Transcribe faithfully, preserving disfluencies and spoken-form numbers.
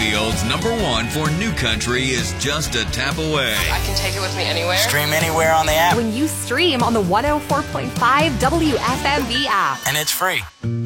Bakersfield's number one for new country is just a tap away. I can take it with me anywhere. Stream anywhere on the app. When you stream on the one oh four point five W F M V app. And it's free.